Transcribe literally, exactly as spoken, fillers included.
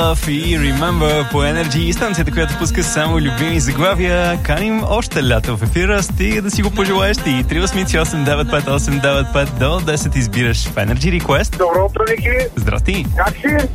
Love и Remember по Energy, станцията, която пуска само любими заглавия. Каним още лято в ефира, стига да си го пожелаеш ти. три осем осем девет пет осем девет пет до десет избираш в Energy Request. Добро утро, Ники. Здрасти. Как си?